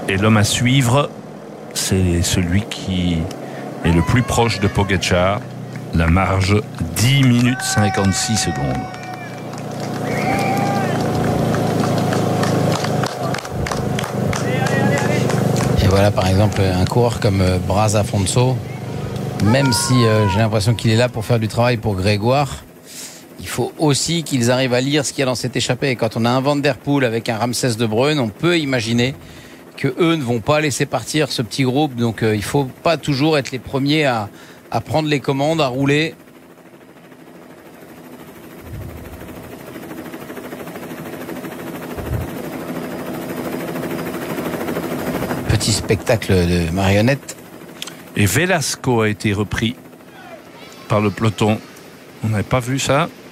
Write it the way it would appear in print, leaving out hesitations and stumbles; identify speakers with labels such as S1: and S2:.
S1: Et l'homme à suivre, c'est celui qui est le plus proche de Pogačar. La marge, 10 minutes 56 secondes.
S2: Et voilà par exemple un coureur comme Braz Afonso, même si j'ai l'impression qu'il est là pour faire du travail pour Grégoire, il faut aussi qu'ils arrivent à lire ce qu'il y a dans cette échappée. Et quand on a un Van Der Poel avec un Ramsès de Bruyne, on peut imaginer que eux ne vont pas laisser partir ce petit groupe. Donc il faut pas toujours être les premiers à prendre les commandes, à rouler. Petit spectacle de marionnettes.
S1: Et Velasco a été repris par le peloton. On n'avait pas vu ça.